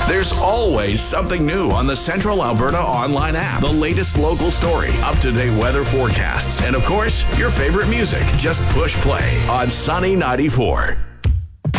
There's always something new on the Central Alberta online app. The latest local story, up-to-date weather forecasts, and of course, your favorite music. Just push play on Sunny 94.